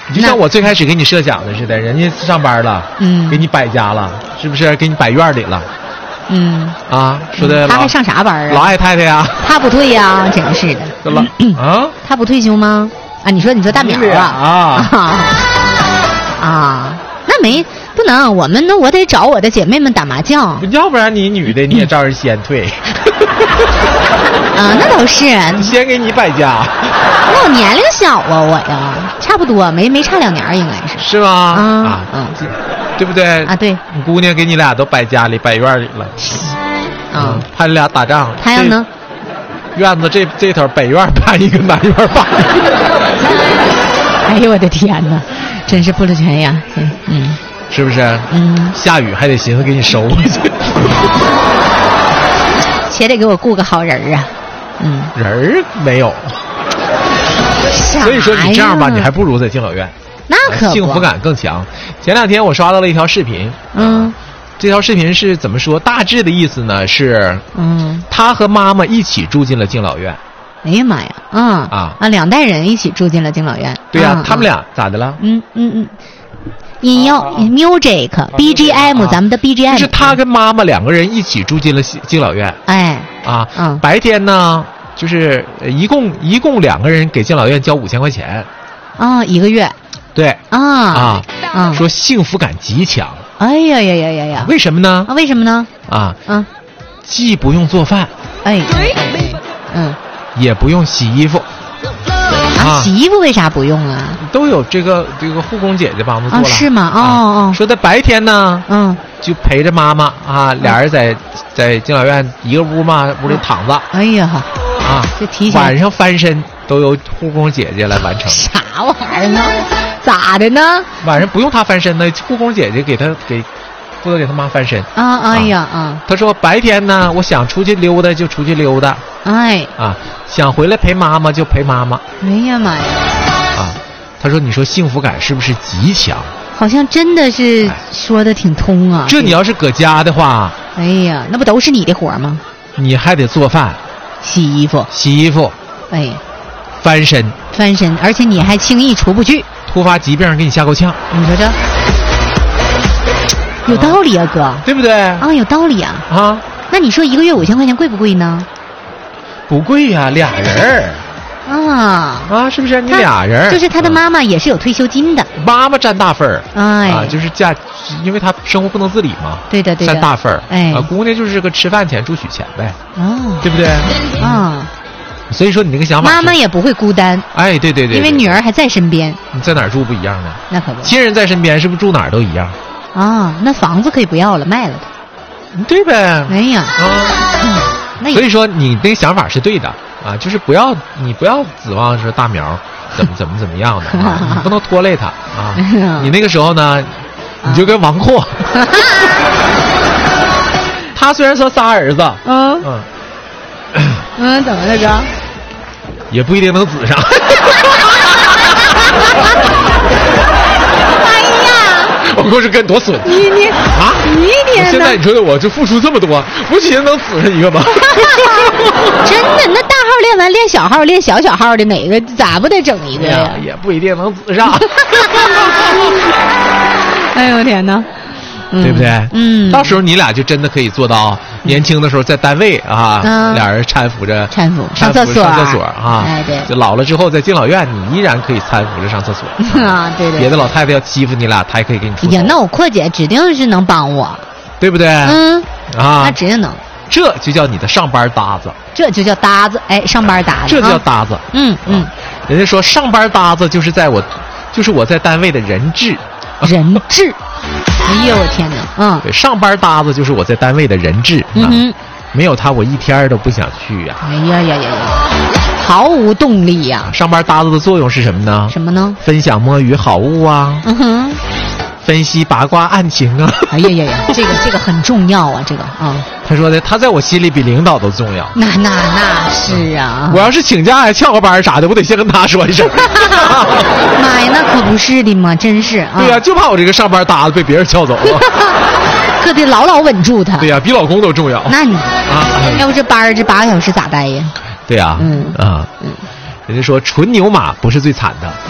就像我最开始给你设想的似的，人家上班了，给你摆家了，是不是？给你摆院里了，说的他还上啥班啊？ 老爱太太呀， 他不退呀，真是的。他不退休吗？啊，你说大苗那不能，我得找我的姐妹们打麻将， 要不然你女的你也照样先退。 那倒是， 先给你摆家。 那我年龄小啊，我呀，差不多没差2年，应该是。 是吗？对不对？ 啊，对。 你姑娘给你俩都摆家里、摆院里了。派你俩打仗。 他要能。 院子这头北院搬一个，南院搬一个。 哎呦我的天哪，真是不了全呀！ 是不是？下雨还得寻思给你收回去。 且得给我雇个好人啊。 人没有。所以说你这样吧，你还不如在敬老院。 那可不。 幸福感更强。前2天我刷到了一条视频。这条视频是怎么说？大致的意思呢是，他和妈妈一起住进了敬老院。 哎呀妈呀！2代人一起住进了敬老院。 对呀，他们俩咋的了？ 音乐 music BGM， 咱们的 BGM。 就是他跟妈妈2个人一起住进了敬老院。白天呢，就是一共2个人给敬老院交5000块钱。 1个月。 对。说幸福感极强。 哎呀！ 为什么呢？ 为什么呢？ 既不用做饭，也不用洗衣服。 洗衣服为啥不用啊？ 都有这个护工姐姐帮着做了。 是吗？ 说在白天呢，就陪着妈妈俩人在敬老院一个屋嘛，屋里躺着。 哎呀，这提前晚上翻身都由护工姐姐来完成。 啥玩意儿呢？咋的呢？ 晚上不用他翻身呢，护工姐姐负责给他妈翻身。他说白天呢，我想出去溜达就出去溜达。想回来陪妈妈就陪妈妈。 哎呀妈呀！ 他说你说幸福感是不是极强？ 好像真的是说的挺通啊。 这你要是搁家的话， 哎呀，那不都是你的活吗？ 你还得做饭、 洗衣服， 翻身， 而且你还轻易出不去， 突发疾病给你吓够呛。 你说这有道理啊，哥， 对不对？ 有道理啊。那你说1个月5000块钱贵不贵呢？ 不贵呀，2人是不是？你俩人， 就是他的妈妈也是有退休金的， 妈妈占大份儿，就是因为他生活不能自理嘛， 对的， 占大份儿，姑娘就是个吃饭钱、住宿钱呗，对不对？所以说你那个想法， 妈妈也不会孤单， 对， 因为女儿还在身边。 你在哪儿住不一样呢？ 那可不， 亲人在身边，是不是住哪儿都一样？ 那房子可以不要了，卖了它， 对呗。 哎呀， 所以说你那个想法是对的就是你不要指望是大苗怎么样的你不能拖累他你那个时候呢，你就跟王阔，他虽然说仨儿子， 怎么了哥？ 也不一定能子上。我过是跟多损你一天现在你说的我就付出这么多，不行能死上一个吗？ 真的，那大号练完练小号，练小号的哪个咋不得整一个呀？ 也不一定能子上。 哎呦天哪！ 对不对？到时候你俩就真的可以做到年轻的时候在单位俩人搀扶着上厕所对，就老了之后在敬老院，你依然可以搀扶着上厕所对。 别的老太太要欺负你俩，她还可以给你出手。 那我阔姐指定是能帮我， 对不对？ 那指定能。 这就叫你的上班搭子， 这就叫搭子，上班搭子， 这叫搭子。人家说上班搭子就是我在单位的人质。 哎呦我天哪！ 对，上班搭子就是我在单位的人质。没有他我一天都不想去呀。 哎呀，毫无动力呀。 上班搭子的作用是什么呢？ 什么呢？ 分享摸鱼好物分析八卦案情哎呀，这个很重要啊，这个他说的，他在我心里比领导都重要。 那是啊。 我要是请假呀、翘个班啥的，我得先跟他说一声。 妈呀，那可不是的嘛，真是对呀，就怕我这个上班搭子被别人撬走了。 可得牢牢稳住他。 对呀，比老公都重要。 那你要不这班这8个小时咋待呀？ 对呀，人家说纯牛马不是最惨的，